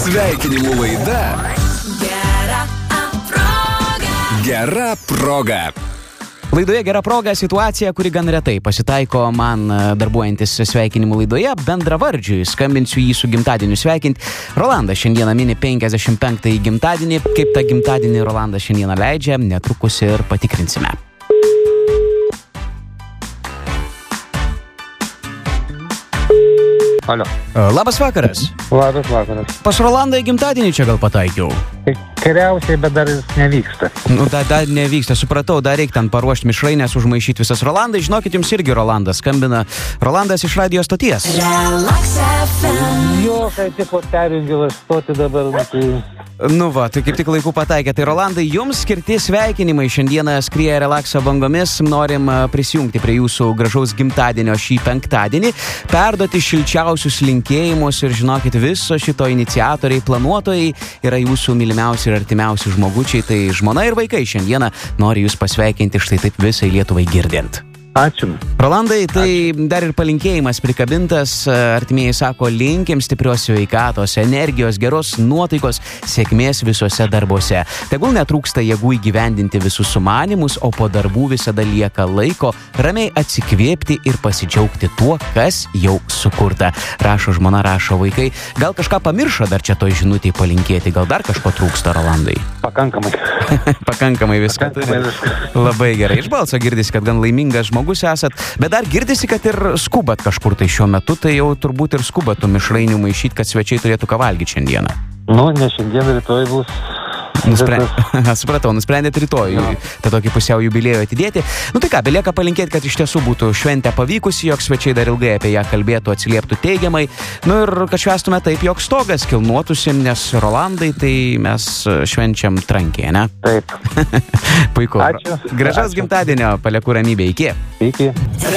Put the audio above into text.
Sveikinimų laida Gera proga. Laidoje Gera proga situacija, kuri gan retai pasitaiko man darbuojantis sveikinimų laidoje bendravardžiui. Skambinsiu jį su gimtadieniu sveikinti. Rolandas šiandieną mini 55-ąjį gimtadienį. Kaip tą gimtadienį Rolandas šiandieną leidžia, netrukus ir patikrinsime. Alio. Labas vakaras. Labas vakaras. Pas Rolandą į gimtadienį čia gal pataikiau? Geriausiai, bet dar jis nevyksta. Dar nevyksta, supratau, dar reikia ten paruošti mišrainės, užmaišyti visas. Rolandai, žinokit, jums irgi Rolandas skambina. Rolandas iš radijo stoties. Jo, kai tik perjungiau stoti dabar. Nu va, tai kaip tik laiku pataikė. Tai Rolandai, jums skirti sveikinimai. Šiandieną skrieja Relakso bangomis. Norim prisijungti prie jūsų gražaus gimtadienio šį penktadienį, perduoti šilčiausius linkėjimus ir žinokit, viso šito iniciatoriai, planuotojai yra jūsų mylimiausi ir artimiausi žmogučiai. Tai žmona ir vaikai šiandieną nori jūs pasveikinti štai taip visai Lietuvai girdint. Ačiū. Rolandai, tai dar ir palinkėjimas prikabintas. Artimieji sako, linkim stiprios sveikatos, energijos, geros nuotaikos, sėkmės visuose darbuose. Tegul netrūksta jėgų įgyvendinti visus sumanymus, o po darbų visada lieka laiko ramiai atsikvėpti ir pasidžiaugti tuo, kas jau sukurta. Rašo žmona, rašo vaikai. Gal kažką pamiršo dar čia toj žinutėj palinkėti, gal dar kažko trūksta, Rolandai? Pakankamai. Pakankamai viską turi. Labai gerai. Iš balso girdisi, kad gan laimingas žmogus esat, bet dar girdisi, kad ir skubat kažkur tai šiuo metu, tai jau turbūt ir skubat tų mišrainių maišyti, kad svečiai turėtų ką valgyti šiandieną. Nu, ne šiandien, rytoj bus. Supratau, nusprendėt rytoj tą tokį pusiau jubiliejų atidėti. Nu tai ką, belieka palinkėti, kad iš tiesų būtų šventė pavykusi, jog svečiai dar ilgai apie ją kalbėtų, atsilieptų teigiamai. Nu ir kad švęstume taip, jog stogas kilnotųsi, nes Rolandai tai mes švenčiam trankiai, ne? Taip. Puiku. Ačiū. Gražaus gimtadienio, palieku ramybę. Iki. Iki.